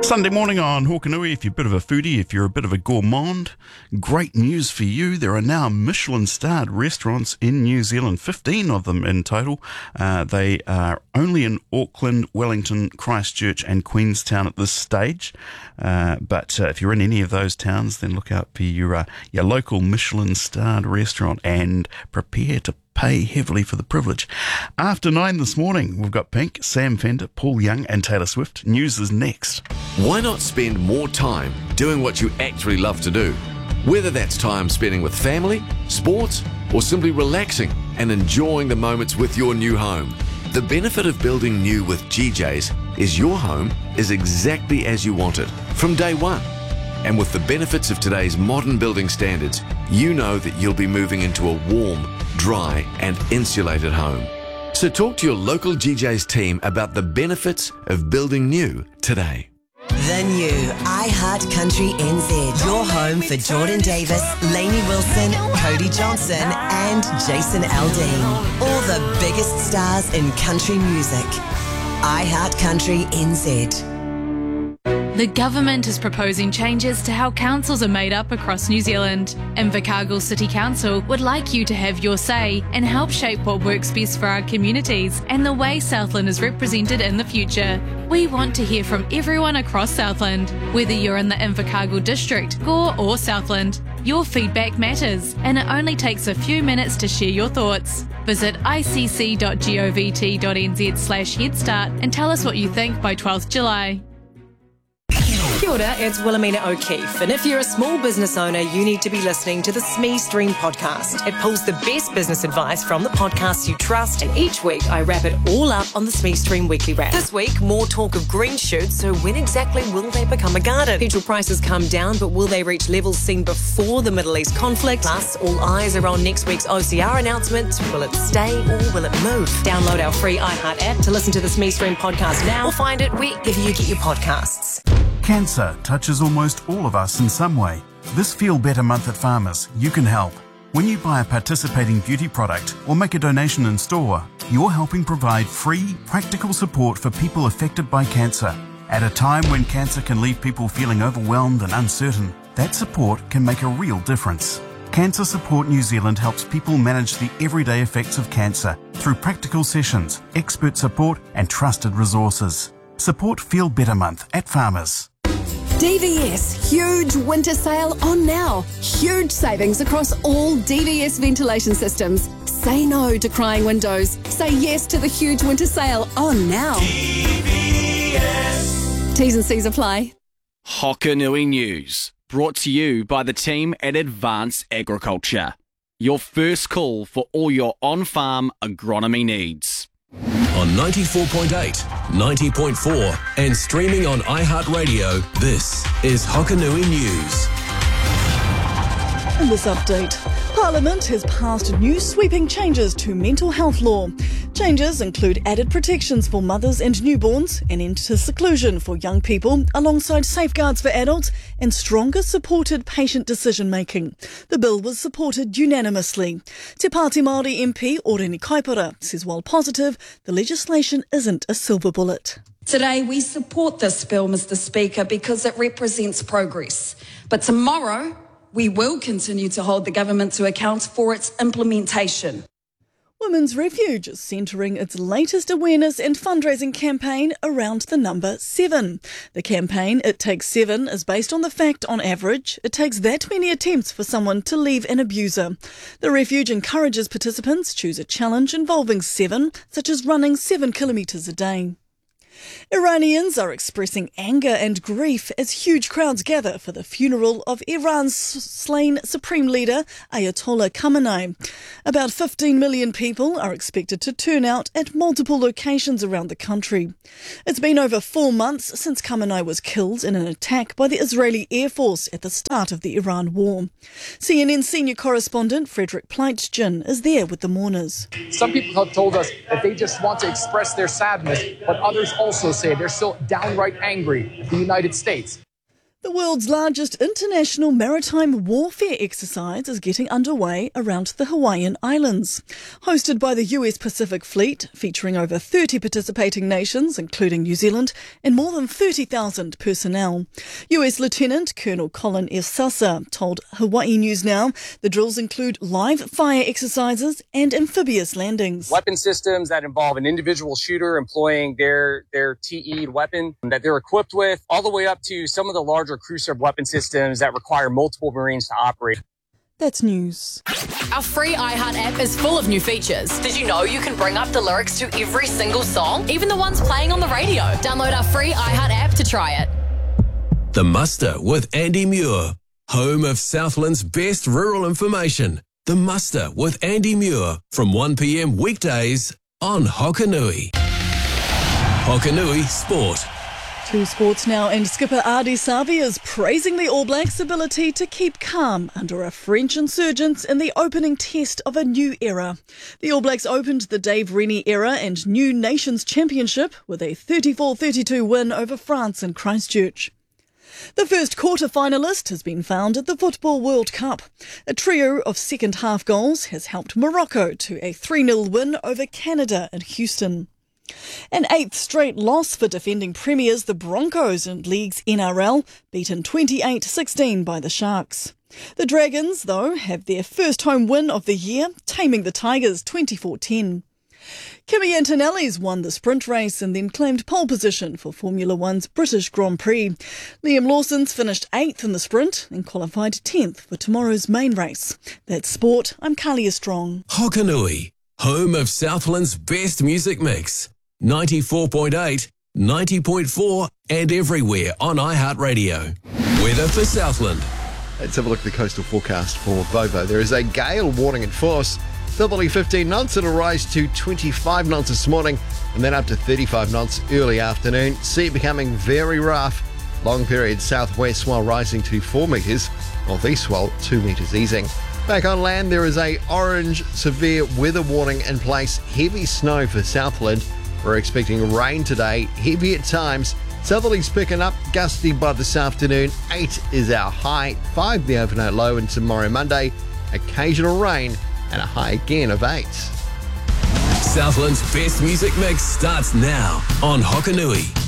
Sunday morning on Hokanui. If you're a bit of a foodie, if you're a bit of a gourmand, great news for you. There are now Michelin-starred restaurants in New Zealand, 15 of them in total. They are only in Auckland, Wellington, Christchurch and Queenstown at this stage. But if you're in any of those towns, then look out for your local Michelin-starred restaurant and prepare to pay heavily for the privilege. After 9 this morning, we've got Pink, Sam Fender, Paul Young and Taylor Swift. News is next. Why not spend more time doing what you actually love to do? Whether that's time spending with family, sports, or simply relaxing and enjoying the moments with your new home. The benefit of building new with GJ's is your home is exactly as you want it from day one. And with the benefits of today's modern building standards, you know that you'll be moving into a warm, dry and insulated home. So talk to your local GJ's team about the benefits of building new today. The new iHeart Country NZ. Your home for Jordan Davis, Lainey Wilson, Cody Johnson and Jason Aldean. All the biggest stars in country music. iHeart Country NZ. The government is proposing changes to how councils are made up across New Zealand. Invercargill City Council would like you to have your say and help shape what works best for our communities and the way Southland is represented in the future. We want to hear from everyone across Southland, whether you're in the Invercargill District, Gore or Southland. Your feedback matters, and it only takes a few minutes to share your thoughts. Visit icc.govt.nz/headstart and tell us what you think by 12th July. Kia ora, it's Wilhelmina O'Keefe, and if you're a small business owner, you need to be listening to the SME Stream podcast. It pulls the best business advice from the podcasts you trust, and each week I wrap it all up on the SME Stream Weekly Wrap. This week, more talk of green shoots, so when exactly will they become a garden? Petrol prices come down, but will they reach levels seen before the Middle East conflict? Plus, all eyes are on next week's OCR announcement. Will it stay or will it move? Download our free iHeart app to listen to the SME Stream podcast now, or find it wherever you get your podcasts. Cancer touches almost all of us in some way. This Feel Better month at Farmers, you can help. When you buy a participating beauty product or make a donation in store, you're helping provide free, practical support for people affected by cancer. At a time when cancer can leave people feeling overwhelmed and uncertain, that support can make a real difference. Cancer Support New Zealand helps people manage the everyday effects of cancer through practical sessions, expert support and trusted resources. Support Feel Better Month at Farmers. DVS huge winter sale on now. Huge savings across all DVS ventilation systems. Say no to crying windows. Say yes to the huge winter sale on now. DVS. T's and C's apply. Hokanui News, brought to you by the team at Advanced Agriculture. Your first call for all your on-farm agronomy needs. On 94.8, 90.4 and streaming on iHeartRadio, this is Hokanui News. In this update, Parliament has passed new sweeping changes to mental health law. Changes include added protections for mothers and newborns, an end to seclusion for young people, alongside safeguards for adults and stronger supported patient decision-making. The bill was supported unanimously. Te Pāti Māori MP Oreni Kaipara says while positive, the legislation isn't a silver bullet. Today we support this bill, Mr. Speaker, because it represents progress. But tomorrow, we will continue to hold the government to account for its implementation. Women's Refuge is centring its latest awareness and fundraising campaign around the number 7. The campaign, It Takes 7, is based on the fact, on average, it takes that many attempts for someone to leave an abuser. The Refuge encourages participants choose a challenge involving 7, such as running 7 kilometres a day. Iranians are expressing anger and grief as huge crowds gather for the funeral of Iran's slain Supreme Leader Ayatollah Khamenei. About 15 million people are expected to turn out at multiple locations around the country. It's been over 4 months since Khamenei was killed in an attack by the Israeli Air Force at the start of the Iran war. CNN senior correspondent Frederick Pleitgen is there with the mourners. Some people have told us that they just want to express their sadness, but others also say they're still downright angry at the United States. The world's largest international maritime warfare exercise is getting underway around the Hawaiian Islands. Hosted by the US Pacific Fleet, featuring over 30 participating nations, including New Zealand, and more than 30,000 personnel. US Lieutenant Colonel Colin Esasa told Hawaii News Now the drills include live fire exercises and amphibious landings. Weapon systems that involve an individual shooter employing their TE'd weapon that they're equipped with, all the way up to some of the larger cruiser weapon systems that require multiple Marines to operate. That's news. Our free iHeart app is full of new features. Did you know you can bring up the lyrics to every single song, even the ones playing on the radio? Download our free iHeart app to try it. The Muster with Andy Muir, home of Southland's best rural information. The Muster with Andy Muir from 1 p.m. weekdays on Hokanui. Hokanui Sport. To sports now, and skipper Ardie Savea is praising the All Blacks' ability to keep calm under a French insurgents in the opening test of a new era. The All Blacks opened the Dave Rennie era and New Nations Championship with a 34-32 win over France in Christchurch. The first quarter-finalist has been found at the Football World Cup. A trio of second-half goals has helped Morocco to a 3-0 win over Canada in Houston. An eighth straight loss for defending premiers the Broncos in League's NRL, beaten 28-16 by the Sharks. The Dragons, though, have their first home win of the year, taming the Tigers 24-10. Kimi Antonelli's won the sprint race and then claimed pole position for Formula One's British Grand Prix. Liam Lawson's finished 8th in the sprint and qualified 10th for tomorrow's main race. That's sport. I'm Kalia Strong. Hokanui, home of Southland's best music mix. 94.8, 90.4 and everywhere on iHeartRadio. Weather for Southland. Let's have a look at the coastal forecast for Vovo. There is a gale warning in force. Southerly 15 knots, it'll rise to 25 knots this morning and then up to 35 knots early afternoon. Sea becoming very rough. Long period southwest swell rising to 4 metres. Northeast swell 2 metres easing. Back on land, there is a orange severe weather warning in place. Heavy snow for Southland. We're expecting rain today, heavy at times. Southerlies picking up, gusty by this afternoon. 8 is our high, 5 the overnight low, and tomorrow Monday, occasional rain and a high again of 8. Southland's best music mix starts now on Hokanui.